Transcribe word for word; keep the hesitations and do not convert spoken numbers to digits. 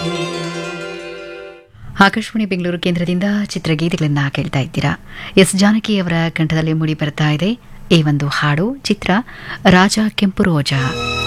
ಆಕಾಶವಾಣಿ ಬೆಂಗಳೂರು ಕೇಂದ್ರದಿಂದ ಚಿತ್ರಗೀತೆಗಳನ್ನು ಕೇಳ್ತಾ ಇದ್ದೀರಾ. ಎಸ್ ಜಾನಕಿ ಅವರ ಕಂಠದಲ್ಲಿ ಮೂಡಿ ಬರ್ತಾ ಇದೆ ಈ ಒಂದು ಹಾಡು. ಚಿತ್ರ ರಾಜ ಕೆಂಪು ರೋಜಾ.